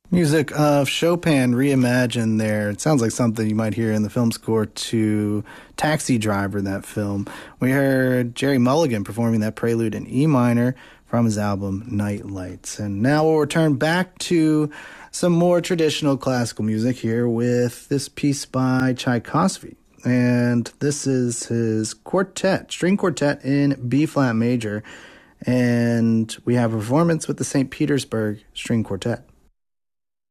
Music of Chopin reimagined there. It sounds like something you might hear in the film score to Taxi Driver, that film. We heard Jerry Mulligan performing that prelude in E minor from his album Night Lights. And now we'll return back to some more traditional classical music here with this piece by Tchaikovsky. And this is his quartet, string quartet in B-flat major. And we have a performance with the St. Petersburg String Quartet.